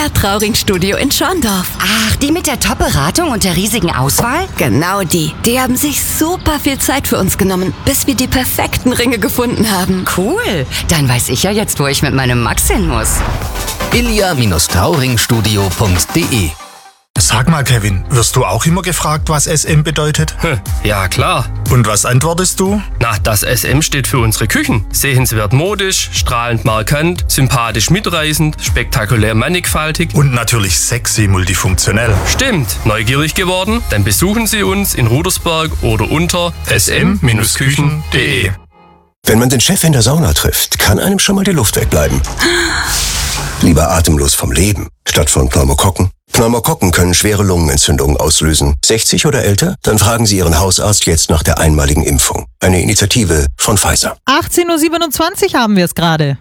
Elia Trauring Studio in Schorndorf. Ach, die mit der Top-Beratung und der riesigen Auswahl? Genau die. Die haben sich super viel Zeit für uns genommen, bis wir die perfekten Ringe gefunden haben. Cool. Dann weiß ich ja jetzt, wo ich mit meinem Max hin muss. Elia-trauringstudio.de. Sag mal, Kevin, wirst du auch immer gefragt, was SM bedeutet? Ja, klar. Und was antwortest du? Na, das SM steht für unsere Küchen. Sehenswert modisch, strahlend markant, sympathisch mitreißend, spektakulär mannigfaltig. Und natürlich sexy multifunktionell. Stimmt. Neugierig geworden? Dann besuchen Sie uns in Rudersberg oder unter sm-küchen.de. Wenn man den Chef in der Sauna trifft, kann einem schon mal die Luft wegbleiben. Lieber atemlos vom Leben, statt von Pneumokokken. Pneumokokken können schwere Lungenentzündungen auslösen. 60 oder älter? Dann fragen Sie Ihren Hausarzt jetzt nach der einmaligen Impfung. Eine Initiative von Pfizer. 18:27 Uhr haben wir es gerade.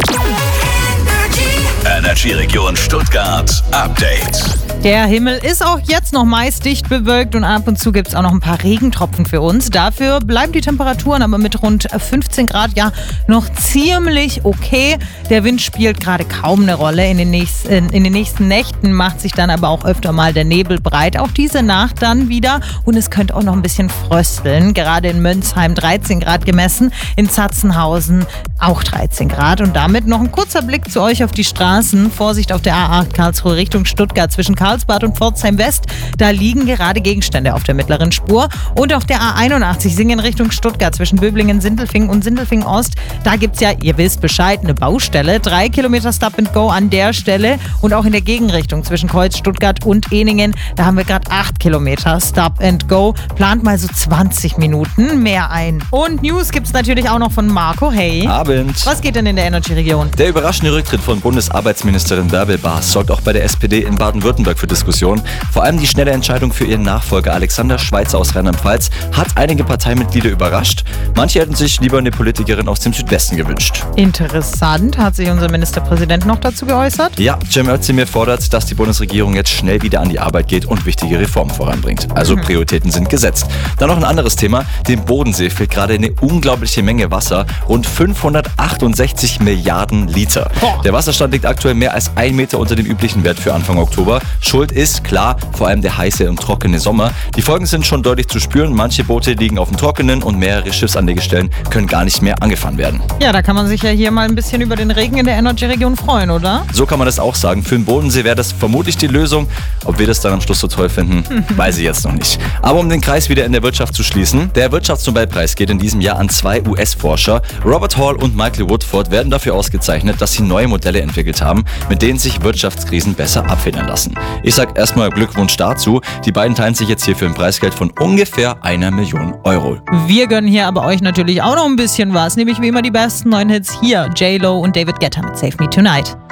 Energy Region Stuttgart Update. Der Himmel ist auch jetzt noch meist dicht bewölkt und ab und zu gibt es auch noch ein paar Regentropfen für uns. Dafür bleiben die Temperaturen aber mit rund 15 Grad ja noch ziemlich okay. Der Wind spielt gerade kaum eine Rolle. In den nächsten Nächten macht sich dann aber auch öfter mal der Nebel breit. Auch diese Nacht dann wieder. Und es könnte auch noch ein bisschen frösteln. Gerade in Mönchsheim 13 Grad gemessen. In Zatzenhausen auch 13 Grad. Und damit noch ein kurzer Blick zu euch auf die Straßen. Vorsicht auf der A8 Karlsruhe Richtung Stuttgart zwischen Karlsbad und Pforzheim West. Da liegen gerade Gegenstände auf der mittleren Spur. Und auf der A81 Singen Richtung Stuttgart zwischen Böblingen, Sindelfingen und Sindelfingen Ost. Da gibt es ja, ihr wisst Bescheid, eine Baustelle. 3 Kilometer Stop and Go an der Stelle. Und auch in der Gegenrichtung zwischen Kreuz, Stuttgart und Ehningen. Da haben wir gerade 8 Kilometer Stop and Go. Plant mal so 20 Minuten mehr ein. Und News gibt es natürlich auch noch von Marco. Hey. Abend. Was geht denn in der Energy-Region? Der überraschende Rücktritt von Bundesarbeitsministerin Bärbel Baas sorgt auch bei der SPD in Baden-Württemberg für Diskussionen. Vor allem die schnelle Entscheidung für ihren Nachfolger Alexander Schweitzer aus Rheinland-Pfalz hat einige Parteimitglieder überrascht. Manche hätten sich lieber eine Politikerin aus dem Südwesten gewünscht. Interessant. Hat sich unser Ministerpräsident noch dazu geäußert? Ja, Cem Özdemir fordert, dass die Bundesregierung jetzt schnell wieder an die Arbeit geht und wichtige Reformen voranbringt. Also Prioritäten sind gesetzt. Dann noch ein anderes Thema. Dem Bodensee fehlt gerade eine unglaubliche Menge Wasser. Rund 568 Milliarden Liter. Der Wasserstand liegt aktuell mehr als 1 Meter unter dem üblichen Wert für Anfang Oktober. Schuld ist, klar, vor allem der heiße und trockene Sommer. Die Folgen sind schon deutlich zu spüren. Manche Boote liegen auf dem Trockenen und mehrere Schiffsanlegestellen können gar nicht mehr angefahren werden. Ja, da kann man sich ja hier mal ein bisschen über den Regen in der Energy-Region freuen, oder? So kann man das auch sagen. Für den Bodensee wäre das vermutlich die Lösung. Ob wir das dann am Schluss so toll finden, weiß ich jetzt noch nicht. Aber um den Kreis wieder in der Wirtschaft zu schließen, der Wirtschaftsnobelpreis geht in diesem Jahr an 2 US-Forscher. Robert Hall und Michael Woodford werden dafür ausgezeichnet, dass sie neue Modelle entwickelt haben, mit denen sich Wirtschaftskrisen besser abfedern lassen. Ich sag erstmal Glückwunsch dazu. Die beiden teilen sich jetzt hier für ein Preisgeld von ungefähr 1 Million Euro. Wir gönnen hier aber euch natürlich auch noch ein bisschen was, nämlich wie immer die besten neuen Hits hier. J-Lo und David Guetta mit Save Me Tonight.